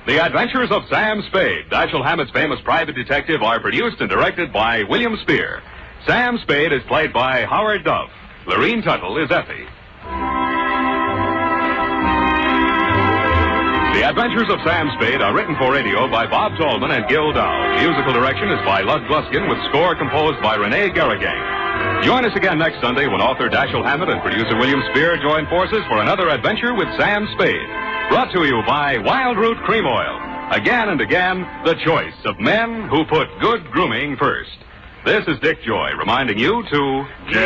The Adventures of Sam Spade, Dashiell Hammett's famous private detective, are produced and directed by William Spear. Sam Spade is played by Howard Duff. Lorene Tuttle is Effie. The Adventures of Sam Spade are written for radio by Bob Tallman and Gil Dow. Musical direction is by Lud Gluskin, with score composed by Renee Garrigang. Join us again next Sunday when author Dashiell Hammett and producer William Spear join forces for another adventure with Sam Spade. Brought to you by Wild Root Cream Oil. Again and again, the choice of men who put good grooming first. This is Dick Joy reminding you to...